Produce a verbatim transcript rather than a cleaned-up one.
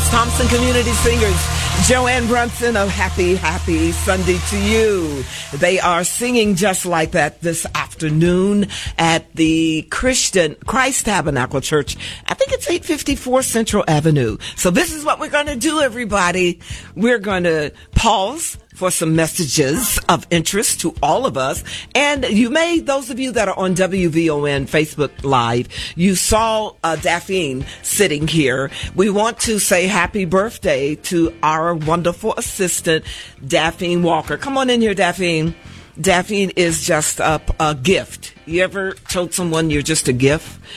James Thompson Community Singers, Joanne Brunson, a happy, happy Sunday to you. They are singing just like that this afternoon at the Christian Christ Tabernacle Church. I think it's eight fifty-four Central Avenue. So this is what we're going to do, everybody. We're going to pause for some messages of interest to all of us. And you may, those of you that are on W V O N Facebook Live, you saw uh, Daphne sitting here. We want to say happy birthday to our wonderful assistant, Daphne Walker. Come on in here, Daphne. Daphne is just a, a gift. You ever told someone you're just a gift?